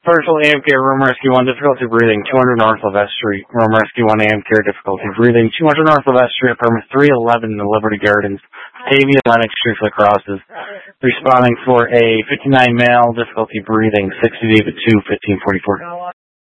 Partial AM care, room rescue 1, difficulty breathing, 200 north of S Street. Room rescue 1 AM care, difficulty breathing, 200 north of S Street, apartment 311 in the Liberty Gardens, Batavia, Lennox Street for the crosses. Responding for a 59 male, difficulty breathing, 60 David 2, 1544.